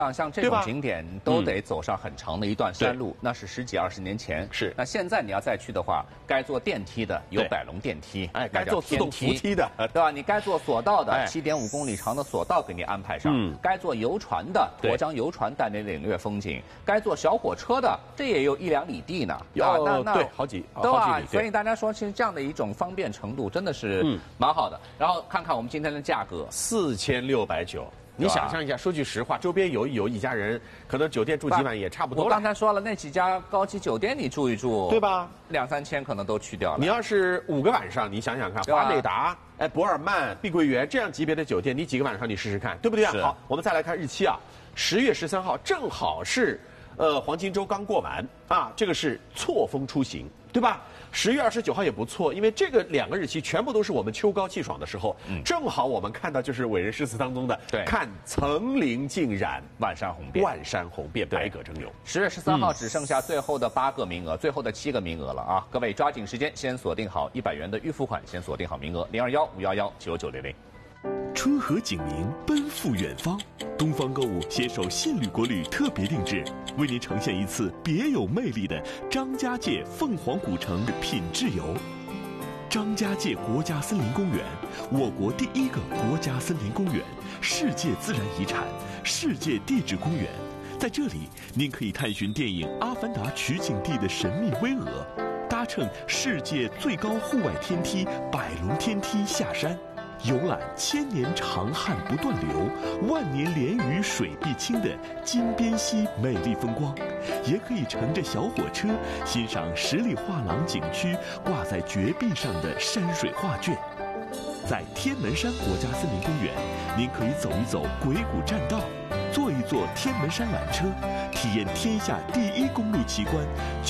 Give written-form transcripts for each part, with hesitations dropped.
像这种景点都得走上很长的一段山路，那是10几20年前。 是。 那现在你要再去的话，该坐电梯的有百龙电梯， 哎，该坐自动扶梯的， 对吧？你该坐索道的，7.5公里长的索道给你安排上。该坐游船的，沱江游船带你领略风景。该坐小火车的，这也有1、2里地呢。 对，好几对吧？ 里。 所以大家说，其实这样的一种方便程度真的是蛮好的。然后看看我们今天的价格 ，4690。你想象一下，说句实话，周边游一游，一家人可能酒店住几晚也差不多了。 我刚才说了，那几家高级酒店你住一住， 对吧 ？2、3千可能都去掉了。 你要是5个晚上，你想想看，华美达、博尔曼、碧桂园这样级别的酒店，你几个晚上你试试看，对不对啊？好，我们再来看日期啊，10月13号正好是黄金周刚过完啊，这个是错峰出行，对吧？10月29号也不错，因为这个2个日期全部都是我们秋高气爽的时候，正好我们看到就是伟人诗词当中的看层林尽染，万山红遍，百舸争流。 10月13号只剩下最后的8个名额，最后的7个名额了啊！各位抓紧时间，先锁定好100元的预付款，先锁定好名额，021-511-9900。 春和景明，奔赴远方。东方购物携手信旅国旅特别定制，为您呈现一次别有魅力的张家界凤凰古城品质游。张家界国家森林公园，我国第1个国家森林公园，世界自然遗产，世界地质公园。在这里，您可以探寻电影《阿凡达》取景地的神秘巍峨，搭乘世界最高户外天梯百龙天梯下山。游览千年长汉不断流、万年连雨水必清的金边溪美丽风光，也可以乘着小火车欣赏十里画廊景区挂在绝壁上的山水画卷。在天门山国家森林公园，您可以走一走鬼谷栈道，坐一坐天门山缆车，体验天下第1公路奇观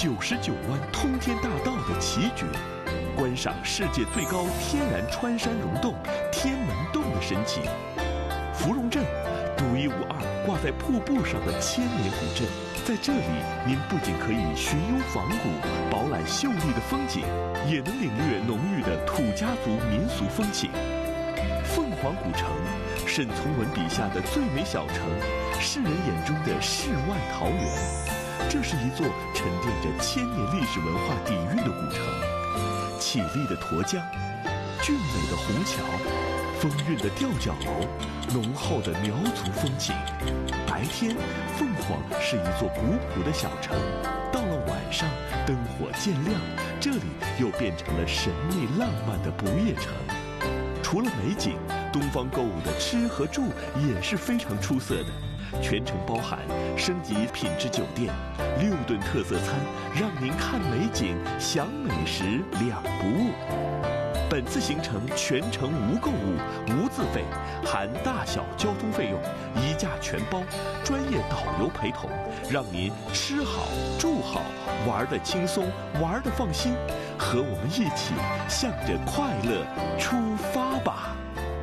99弯通天大道的奇绝。观赏世界最高天然穿山溶洞天门洞的神奇，芙蓉镇独一无二挂在瀑布上的千年古镇，在这里您不仅可以寻幽访古，饱览秀丽的风景，也能领略浓郁的土家族民俗风情。凤凰古城，沈从文笔下的最美小城，世人眼中的世外桃源。这是一座沉淀着1000年历史文化底蕴的古城。绮丽的沱江，俊美的虹桥，风韵的吊脚楼，浓厚的苗族风情。白天，凤凰是一座古朴的小城，到了晚上，灯火渐亮，这里又变成了神秘浪漫的不夜城。除了美景，东方购物的吃和住也是非常出色的。全程包含升级品质酒店，6顿特色餐，让您看美景、享美食2不误。本次行程全程无购物、无自费，含大小交通费用，1价全包，专业导游陪同，让您吃好、住好，玩得轻松，玩得放心。和我们一起向着快乐出发吧！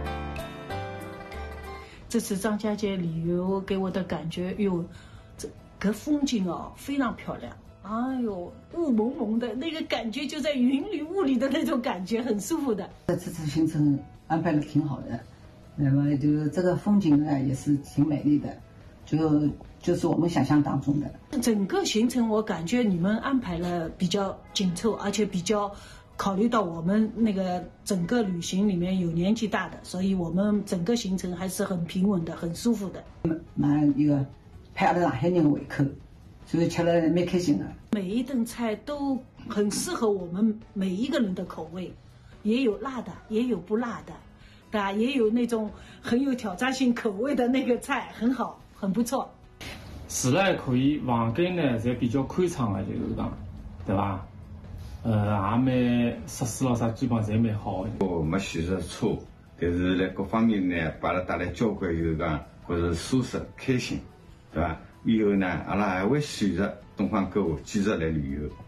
这次张家界旅游给我的感觉，这个风景哦非常漂亮，哎呦，雾蒙蒙的那个感觉，就在云里雾里的那种感觉，很舒服的。 这次行程安排的挺好的，那么就这个风景呢也是挺美丽的，就是我们想象当中的。 整个行程我感觉你们安排了比较紧凑，而且比较考虑到我们那个整个旅行里面有年纪大的，所以我们整个行程还是很平稳的，很舒服的。 蛮一个派阿拉上海人的胃口，所以吃了蛮开心的。 每一顿菜都很适合我们每一个人的口味，也有辣的，也有不辣的，对吧？也有那种很有挑战性口味的那个菜，很好，很不错。 住了还可以，房间呢侪比较宽敞的，就是讲，对吧？也蛮设施咯啥，基本上侪蛮好的。 我没选择错，但是在各方面呢，把它带来交关就是讲，或者舒适、开心，对吧？以后呢，阿拉还会选择东方购物继续来旅游。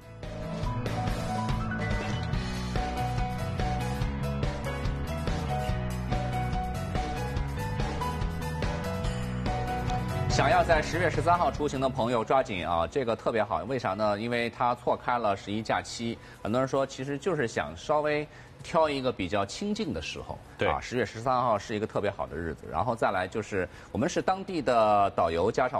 想要在10月13号出行的朋友抓紧啊，这个特别好，为啥呢？因为它错开了11假期，很多人说其实就是想稍微挑一个比较清静的时候， 对啊，10月13号是一个特别好的日子。然后再来就是我们是当地的导游加上